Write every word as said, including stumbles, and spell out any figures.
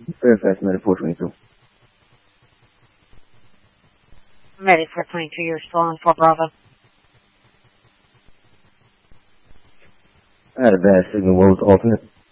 Fairfax, Meta four twenty-two. Ready for twenty-two, you're still on for Bravo. I had a bad signal. What was the alternate?